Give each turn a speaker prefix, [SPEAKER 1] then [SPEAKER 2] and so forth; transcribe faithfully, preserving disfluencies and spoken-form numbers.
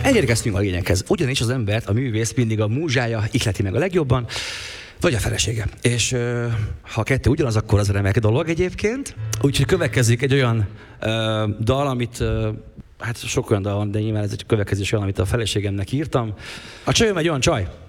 [SPEAKER 1] Elérkeztünk a lényeghez. Ugyanis az embert, a művész mindig a múzsája ihleti meg a legjobban, vagy a felesége. És uh, ha a kettő ugyanaz, akkor az remek dolog egyébként. Úgyhogy következik egy olyan uh, dal, amit, uh, hát sok olyan dal van, de nyilván ez egy következés olyan, amit a feleségemnek írtam. A csajom egy olyan csaj,